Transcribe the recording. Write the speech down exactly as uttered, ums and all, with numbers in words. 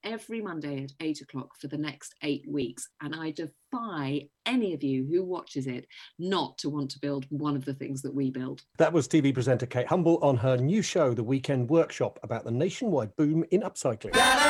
every Monday at eight o'clock for the next eight weeks. And I defy any of you who watches it not to want to build one of the things that we build. That was T V presenter Kate Humble on her new show, The Weekend Workshop, about the nationwide boom in upcycling.